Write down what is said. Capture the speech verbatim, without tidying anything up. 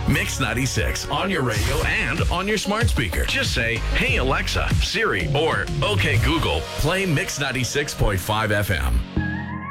Mix ninety-six on your radio and on your smart speaker. Just say, "Hey Alexa, Siri," or "Okay Google, play Mix ninety-six point five F M."